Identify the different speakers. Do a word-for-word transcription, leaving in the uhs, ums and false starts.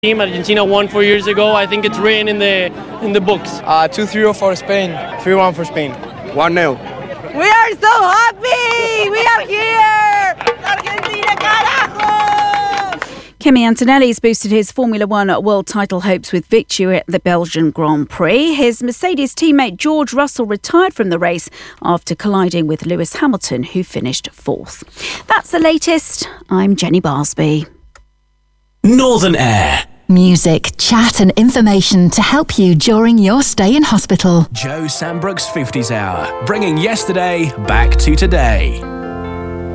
Speaker 1: Team Argentina won four years ago. I think it's written in the in the books.
Speaker 2: Uh, two zero for Spain.
Speaker 3: three one for Spain.
Speaker 2: one nil.
Speaker 4: We are so happy! We are here! Argentina, carajo!
Speaker 5: Kimi Antonelli's boosted his Formula One world title hopes with victory at the Belgian Grand Prix. His Mercedes teammate George Russell retired from the race after colliding with Lewis Hamilton, who finished fourth. That's the latest. I'm Jenny Barsby.
Speaker 6: Northern Air.
Speaker 7: Music, chat and information to help you during your stay in hospital.
Speaker 6: Joe Sambrook's fifties Hour, bringing yesterday back to today.